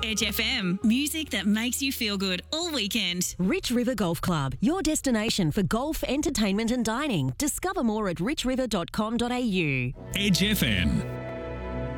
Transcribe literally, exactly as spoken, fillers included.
Edge F M, music that makes you feel good all weekend. Rich River Golf Club, your destination for golf, entertainment and dining. Discover more at rich river dot com dot a u. Edge F M.